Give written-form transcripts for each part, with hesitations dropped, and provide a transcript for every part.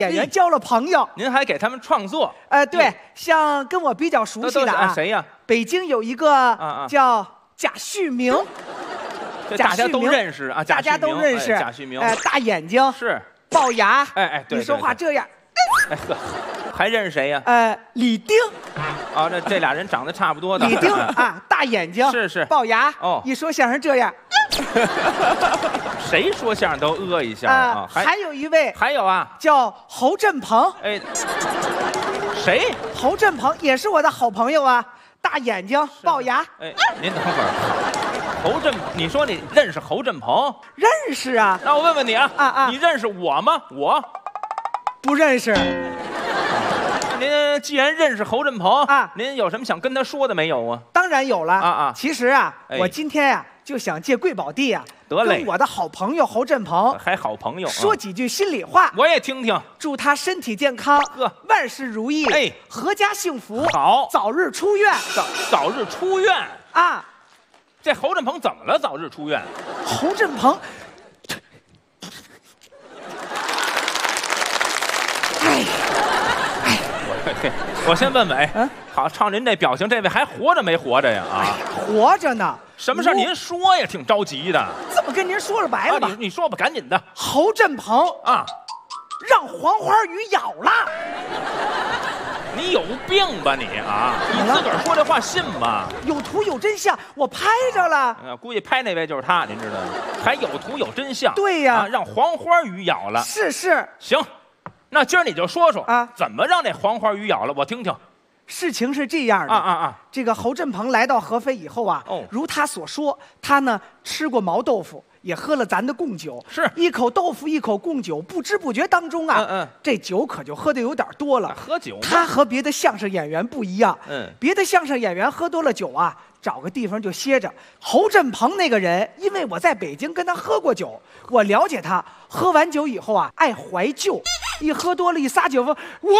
演员交了朋友。 您还给他们创作？ 对，像跟我比较熟悉的啊， 谁呀？ 北京有一个叫贾旭明， 大家都认识啊， 大家都认识。 贾旭明， 大眼睛是， 龅牙， 对， 你说话这样。 哎呵，还认识谁呀？ 李丁。 啊，这俩人长得差不多的。 李丁啊，大眼睛， 是， 龅牙。 哦， 一说相声这样。 谁说相声都一下啊。 还有一位， 还有啊， 叫侯振鹏。 谁？ 侯振鹏也是我的好朋友啊，大眼睛，龅牙。 您等会儿，你说你认识侯振鹏？ 认识啊。 那我问问你啊，你认识我吗？我不认识。 您既然认识侯振鹏啊， 您有什么想跟他说的没有啊？ 当然有了啊！ 其实啊，我今天呀就想借贵宝地啊，跟我的好朋友侯振鹏， 还好朋友， 说几句心里话。 我也听听。 祝他身体健康，万事如意，阖家幸福。 好， 早日出院。 早日出院啊！ 这侯振鹏怎么了？早日出院？ 侯振鹏。 我先问问，好，照您这表情，这位还活着没活着呀？啊， 活着呢。 什么事您说呀？挺着急的。 这么跟您说了白了吧？ 你说吧，赶紧的。 侯振鹏啊， 让黄花鱼咬了。 你有病吧你啊？你自个儿说这话信吗？ 有图有真相，我拍着了。 估计拍那位就是他，您知道吗？还有图有真相。 对呀， 让黄花鱼咬了。 是。 行。那今儿你就说说啊， 怎么让那黄花鱼咬了？我听听。 事情是这样的这个侯振鹏来到合肥以后啊，如他所说，他呢吃过毛豆腐，也喝了咱的贡酒， 是一口豆腐一口贡酒，不知不觉当中啊，这酒可就喝的有点多了。 喝酒， 他和别的相声演员不一样，别的相声演员喝多了酒啊，找个地方就歇着。侯振鹏那个人，因为我在北京跟他喝过酒，我了解他，喝完酒以后啊，爱怀旧。一喝多了，一撒酒疯，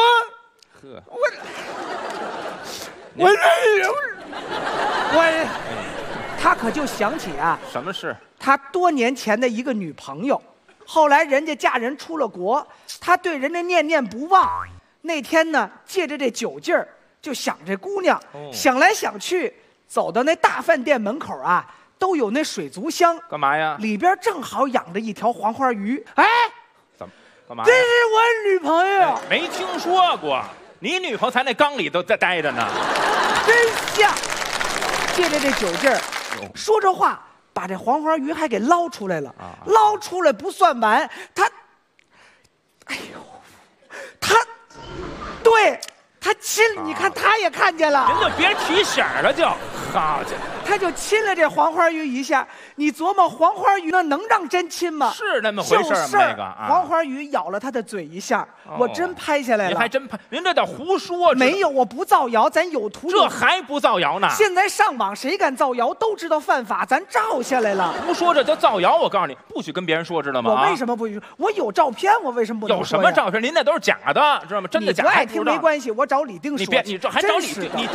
他可就想起啊， 什么事？ 他多年前的一个女朋友，后来人家嫁人出了国，他对人家念念不忘。那天呢，借着这酒劲儿，就想这姑娘，想来想去，走到那大饭店门口啊，都有那水族箱， 干嘛呀？ 里边正好养着一条黄花鱼， 干嘛？ 这是我女朋友， 没听说过。你女朋友才那缸里都在待着呢， 真像。借着这酒劲儿，说着话，把这黄花鱼还给捞出来了。捞出来不算完，他亲，你看他也看见了。 您就别提醒了，就好家伙， 他就亲了这黄花鱼一下。你琢磨黄花鱼那能让真亲吗？ 是那么回事儿。那个黄花鱼咬了他的嘴一下，我真拍下来了。 您还真拍？您这叫胡说。 没有，我不造谣，咱有图。 这还不造谣呢？ 现在上网谁敢造谣都知道犯法，咱照下来了。 胡说这叫造谣，我告诉你，不许跟别人说，知道吗？ 我为什么不许？我有照片，我为什么不能说？ 有什么照片？您那都是假的，知道吗？真的假的？ 你不爱听没关系，我找李丁说。 你这还找李丁？你找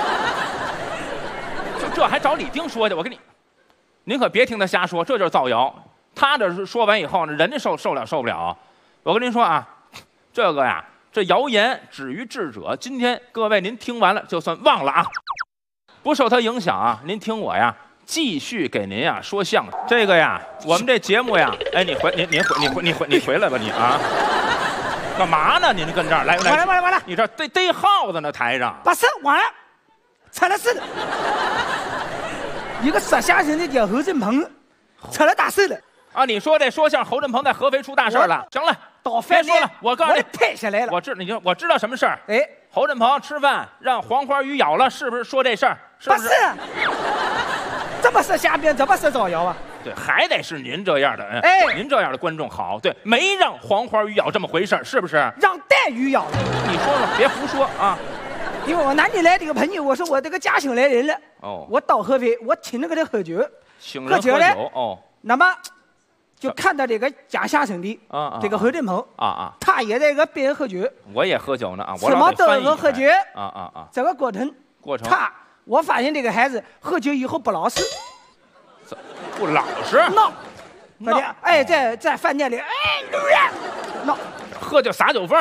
这还找李丁说去？我跟你。您可别听他瞎说，这就是造谣。他这说完以后呢，人家受不了。我跟您说啊，这个呀，这谣言止于智者。今天各位您听完了，就算忘了啊，不受他影响啊。您听我呀，继续给您呀说相声。这个呀，我们这节目呀，你回来吧你啊，干嘛呢？您跟这儿来， 完了， 你这逮耗子呢台上。 把事完了，踩了事了。一个说相声的叫侯振鹏，出了大事了啊！你说这说相声侯振鹏在合肥出大事了。行了，别说了，我告诉你， 拍下来了。 我知道什么事儿。侯振鹏吃饭让黄花鱼咬了，是不是说这事儿？ 不是，这么是瞎编，这么是造谣啊？ 对，还得是您这样的，您这样的观众好。对，没让黄花鱼咬这么回事，是不是？ 让带鱼咬了。 你说说，别胡说啊！ 因为我南京来这个朋友，我说我这个家乡来人了，我到合肥，我请着给他喝酒， 喝酒那么就看到这个讲相声的这个侯振鹏他也在这边喝酒， 我也喝酒呢啊， 什么都喝酒这个过程，我发现这个孩子喝酒以后不老实， 不老实， 闹，在饭店里，闹， 喝酒撒酒疯。